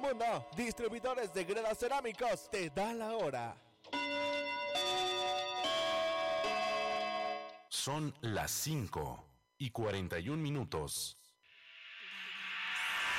mundo. Distribuidores de Gredas Cerámicos te da la hora. Son las 5:41.